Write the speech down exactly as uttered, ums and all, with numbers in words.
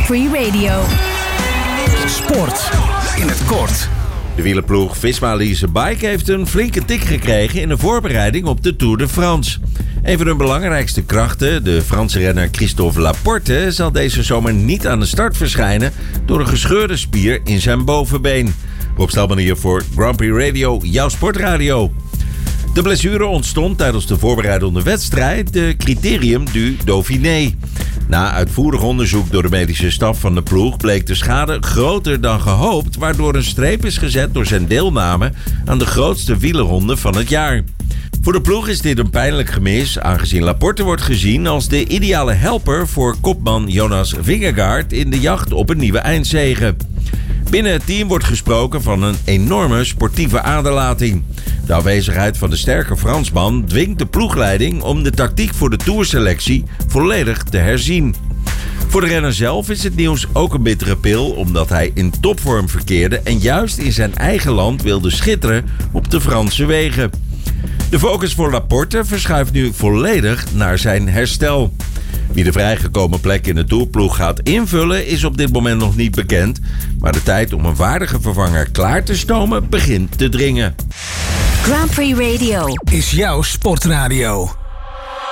Prix Radio. Sport in het kort. De wielerploeg Visma Lease Bike heeft een flinke tik gekregen in de voorbereiding op de Tour de France. Een van hun belangrijkste krachten, de Franse renner Christophe Laporte, zal deze zomer niet aan de start verschijnen door een gescheurde spier in zijn bovenbeen. Rob Stelman hier voor Grand Prix Radio, jouw sportradio. De blessure ontstond tijdens de voorbereidende wedstrijd, de Criterium du Dauphiné. Na uitvoerig onderzoek door de medische staf van de ploeg bleek de schade groter dan gehoopt, waardoor een streep is gezet door zijn deelname aan de grootste wielerronde van het jaar. Voor de ploeg is dit een pijnlijk gemis, aangezien Laporte wordt gezien als de ideale helper voor kopman Jonas Vingegaard in de jacht op een nieuwe eindzege. Binnen het team wordt gesproken van een enorme sportieve aderlating. De aanwezigheid van de sterke Fransman dwingt de ploegleiding om de tactiek voor de tourselectie volledig te herzien. Voor de renner zelf is het nieuws ook een bittere pil, omdat hij in topvorm verkeerde en juist in zijn eigen land wilde schitteren op de Franse wegen. De focus voor Laporte verschuift nu volledig naar zijn herstel. Wie de vrijgekomen plek in de tourploeg gaat invullen is op dit moment nog niet bekend, maar de tijd om een waardige vervanger klaar te stomen begint te dringen. Grand Prix Radio Is jouw sportradio.